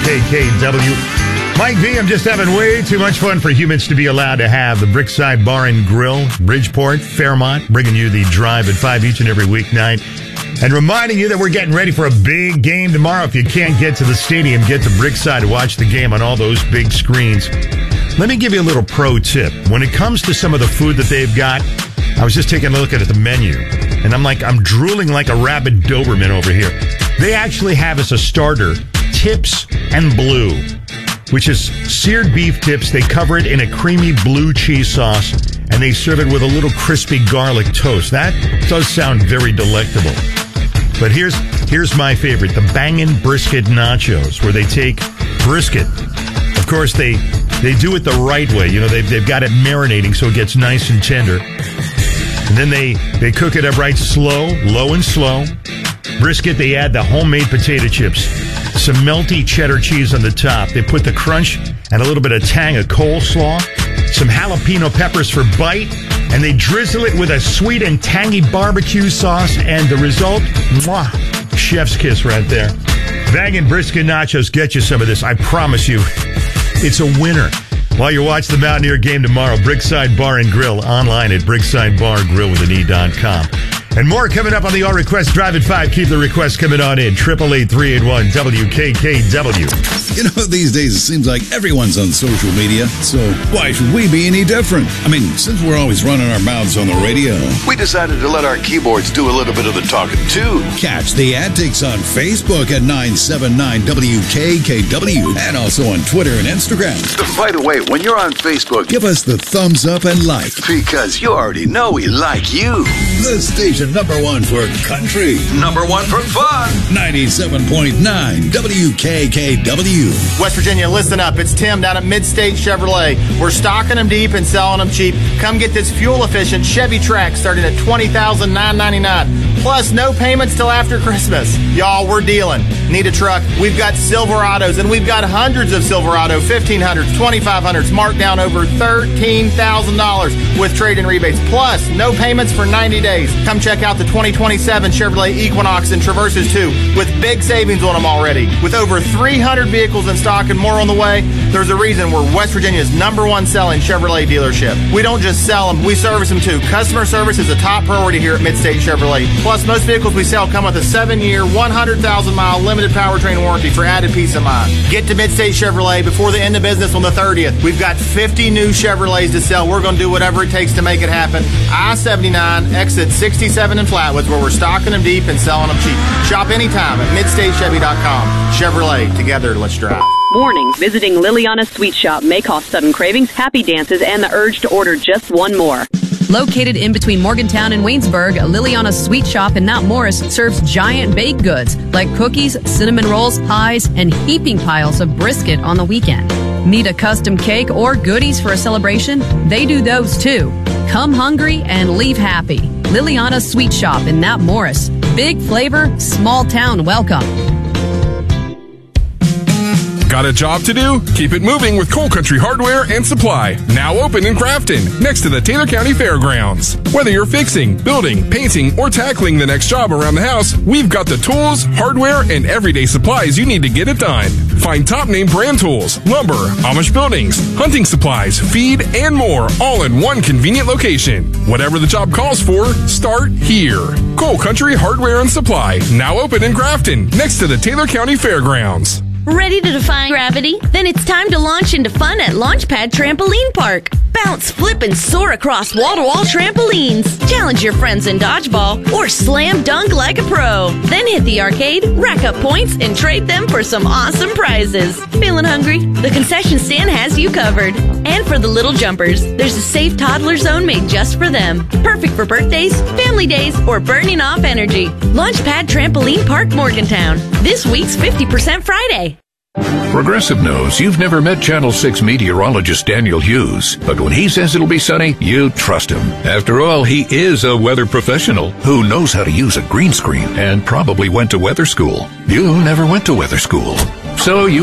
WKKW. Mike V, I'm just having way too much fun for humans to be allowed to have. The Brickside Bar and Grill, Bridgeport, Fairmont, bringing you the drive at 5 each and every weeknight. And reminding you that we're getting ready for a big game tomorrow. If you can't get to the stadium, get to Brickside to watch the game on all those big screens. Let me give you a little pro tip. When it comes to some of the food that they've got, I was just taking a look at the menu, and I'm drooling like a rabid Doberman over here. They actually have as a starter Tips and Blue, which is seared beef tips. They cover it in a creamy blue cheese sauce, and they serve it with a little crispy garlic toast. That does sound very delectable. But here's my favorite, the Bangin' Brisket Nachos, where they take brisket. Of course, they do it the right way. You know, they've got it marinating so it gets nice and tender. And then they cook it up right low and slow. Brisket, they add the homemade potato chips, some melty cheddar cheese on the top. They put the crunch and a little bit of tang of coleslaw, some jalapeno peppers for bite, and they drizzle it with a sweet and tangy barbecue sauce, and the result, mwah, chef's kiss right there. Bangin' Brisket Nachos, get you some of this. I promise you, it's a winner. While you watch the Mountaineer game tomorrow, Brickside Bar and Grill, online at bricksidebargrillwithane.com. And more coming up on the All Request Drive at 5. Keep the requests coming on in. 888-381 WKKW. You know, these days it seems like everyone's on social media, so why should we be any different? I mean, since we're always running our mouths on the radio, we decided to let our keyboards do a little bit of the talking, too. Catch the antics on Facebook at 979WKKW and also on Twitter and Instagram. By the way, when you're on Facebook, give us the thumbs up and like. Because you already know we like you. The station #1 for country. #1 for fun. 97.9 WKKW. West Virginia, listen up. It's Tim down at Midstate Chevrolet. We're stocking them deep and selling them cheap. Come get this fuel-efficient Chevy Trax starting at $20,999. Plus, no payments till after Christmas. Y'all, we're dealing. Need a truck? We've got Silverados, and we've got hundreds of Silverado 1500s, 2500s, marked down over $13,000 with trade-in rebates. Plus, no payments for 90 days. Come check out the 2027 Chevrolet Equinox and Traverses, too, with big savings on them already. With over 300 vehicles in stock and more on the way, there's a reason we're West Virginia's #1 selling Chevrolet dealership. We don't just sell them, we service them too. Customer service is a top priority here at Midstate Chevrolet. Plus, most vehicles we sell come with a 7-year, 100,000-mile limited powertrain warranty for added peace of mind. Get to Midstate Chevrolet before the end of business on the 30th. We've got 50 new Chevrolets to sell. We're going to do whatever it takes to make it happen. I-79, exit 67 in Flatwoods, where we're stocking them deep and selling them cheap. Shop anytime at MidstateChevy.com. Chevrolet, together, let's drive. Warning, visiting Liliana's Sweet Shop may cause sudden cravings, happy dances, and the urge to order just one more. Located in between Morgantown and Waynesburg, Liliana's Sweet Shop in Mount Morris serves giant baked goods like cookies, cinnamon rolls, pies, and heaping piles of brisket on the weekend. Need a custom cake or goodies for a celebration? They do those too. Come hungry and leave happy. Liliana's Sweet Shop in Mount Morris. Big flavor, small town welcome. Got a job to do? Keep it moving with Coal Country Hardware and Supply. Now open in Grafton, next to the Taylor County Fairgrounds. Whether you're fixing, building, painting, or tackling the next job around the house, we've got the tools, hardware, and everyday supplies you need to get it done. Find top name brand tools, lumber, Amish buildings, hunting supplies, feed, and more, all in one convenient location. Whatever the job calls for, start here. Coal Country Hardware and Supply, now open in Grafton, next to the Taylor County Fairgrounds. Ready to defy gravity? Then it's time to launch into fun at Launchpad Trampoline Park. Bounce, flip, and soar across wall-to-wall trampolines. Challenge your friends in dodgeball or slam dunk like a pro. Then hit the arcade, rack up points, and trade them for some awesome prizes. Feeling hungry? The concession stand has you covered. And for the little jumpers, there's a safe toddler zone made just for them. Perfect for birthdays, family days, or burning off energy. Launchpad Trampoline Park, Morgantown. This week's 50% Friday. Progressive knows you've never met Channel 6 meteorologist Daniel Hughes, but when he says it'll be sunny, you trust him. After all, he is a weather professional who knows how to use a green screen and probably went to weather school. You never went to weather school, so you